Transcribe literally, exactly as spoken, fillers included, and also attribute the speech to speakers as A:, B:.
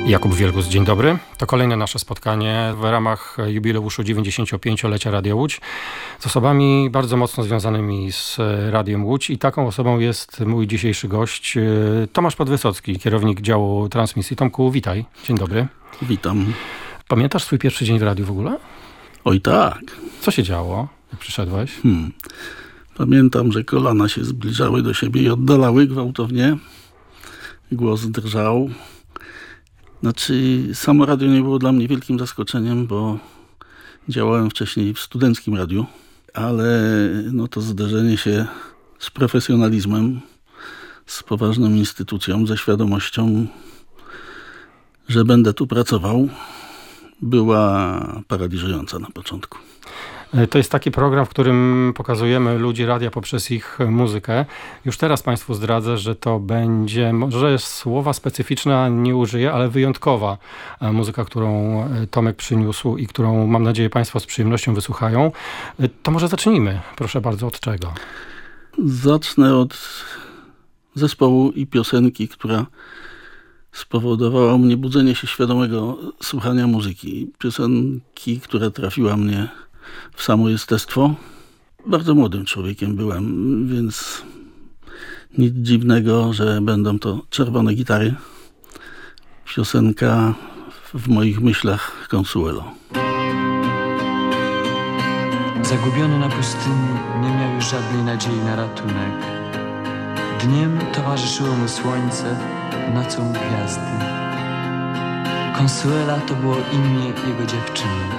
A: Jakub Wielgus, dzień dobry. To kolejne nasze spotkanie w ramach jubileuszu dziewięćdziesięciopięciolecia Radia Łódź z osobami bardzo mocno związanymi z Radiem Łódź i taką osobą jest mój dzisiejszy gość, Tomasz Podwysocki, kierownik działu transmisji. Tomku, witaj. Dzień dobry.
B: Witam.
A: Pamiętasz swój pierwszy dzień w radiu w ogóle?
B: Oj tak.
A: Co się działo, jak przyszedłeś?
B: Hmm. Pamiętam, że kolana się zbliżały do siebie i oddalały gwałtownie. Głos drżał. Znaczy, samo radio nie było dla mnie wielkim zaskoczeniem, bo działałem wcześniej w studenckim radiu, ale no to zderzenie się z profesjonalizmem, z poważną instytucją, ze świadomością, że będę tu pracował, była paraliżująca na początku.
A: To jest taki program, w którym pokazujemy ludzi radia poprzez ich muzykę. Już teraz Państwu zdradzę, że to będzie, może słowa specyficzne nie użyję, ale wyjątkowa muzyka, którą Tomek przyniósł i którą, mam nadzieję, Państwo z przyjemnością wysłuchają. To może zacznijmy, proszę bardzo, od czego?
B: Zacznę od zespołu i piosenki, która spowodowała u mnie budzenie się świadomego słuchania muzyki. Piosenki, która trafiła mnie w samo jestestwo. Bardzo młodym człowiekiem byłem, więc nic dziwnego, że będą to czerwone gitary. Piosenka w moich myślach Consuelo.
C: Zagubiony na pustyni, nie miał już żadnej nadziei na ratunek. Dniem towarzyszyło mu słońce, nocą gwiazdy. Consuela to było imię jego dziewczyny.